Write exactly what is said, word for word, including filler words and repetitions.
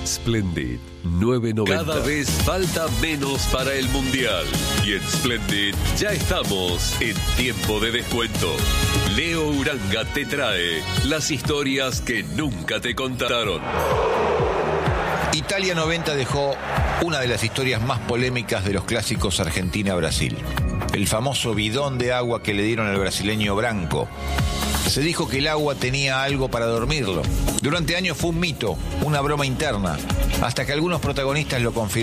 Splendid nueve noventa. Cada vez falta menos para el Mundial. Y en Splendid ya estamos en tiempo de descuento. Leo Uranga te trae las historias que nunca te contaron. Italia noventa dejó una de las historias más polémicas de los clásicos Argentina-Brasil. El famoso bidón de agua que le dieron al brasileño Branco. Se dijo que el agua tenía algo para dormirlo. Durante años fue un mito, una broma interna, hasta que algunos protagonistas lo confirmaron.